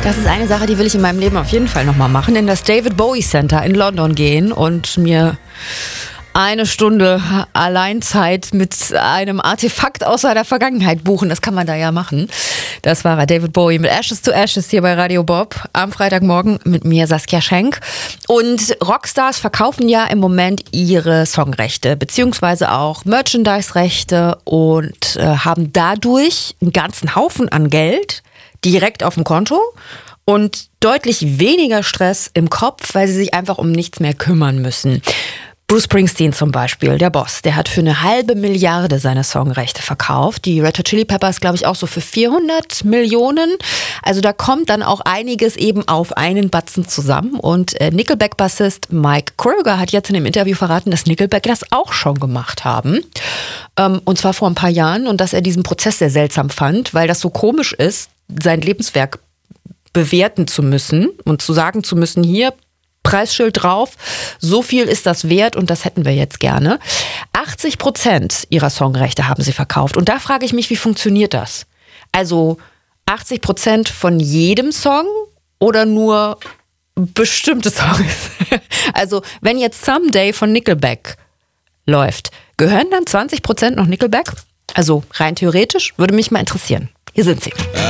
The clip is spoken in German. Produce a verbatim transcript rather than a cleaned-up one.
Das ist eine Sache, die will ich in meinem Leben auf jeden Fall nochmal machen. In das David Bowie Center in London gehen und mir eine Stunde Alleinzeit mit einem Artefakt aus seiner Vergangenheit buchen. Das kann man da ja machen. Das war David Bowie mit Ashes to Ashes hier bei Radio Bob am Freitagmorgen mit mir, Saskia Schenk. Und Rockstars verkaufen ja im Moment ihre Songrechte beziehungsweise auch Merchandise-Rechte und äh, haben dadurch einen ganzen Haufen an Geld direkt auf dem Konto und deutlich weniger Stress im Kopf, weil sie sich einfach um nichts mehr kümmern müssen. Bruce Springsteen zum Beispiel, der Boss, der hat für eine halbe Milliarde seine Songrechte verkauft. Die Red Hot Chili Peppers, glaube ich, auch so für vierhundert Millionen. Also da kommt dann auch einiges eben auf einen Batzen zusammen. Und äh, Nickelback-Bassist Mike Kröger hat jetzt in dem Interview verraten, dass Nickelback das auch schon gemacht haben. Ähm, und zwar vor ein paar Jahren. Und dass er diesen Prozess sehr seltsam fand, weil das so komisch ist, sein Lebenswerk bewerten zu müssen und zu sagen zu müssen, hier, Preisschild drauf, so viel ist das wert und das hätten wir jetzt gerne. achtzig Prozent ihrer Songrechte haben sie verkauft. Und da frage ich mich, wie funktioniert das? Also achtzig Prozent von jedem Song oder nur bestimmte Songs? Also wenn jetzt Someday von Nickelback läuft, gehören dann zwanzig Prozent noch Nickelback? Also rein theoretisch, würde mich mal interessieren. Hier sind sie.